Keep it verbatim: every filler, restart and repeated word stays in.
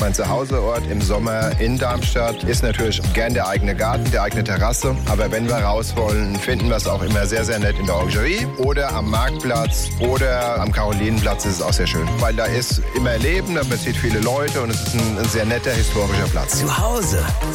Mein Zuhauseort im Sommer in Darmstadt ist natürlich gern der eigene Garten, die eigene Terrasse. Aber wenn wir raus wollen, finden wir es auch immer sehr, sehr nett in der Orangerie oder am Marktplatz oder am Karolinenplatz ist es auch sehr schön. Weil da ist immer Leben, da man sieht viele Leute und es ist ein, ein sehr netter historischer Platz. Zu Hause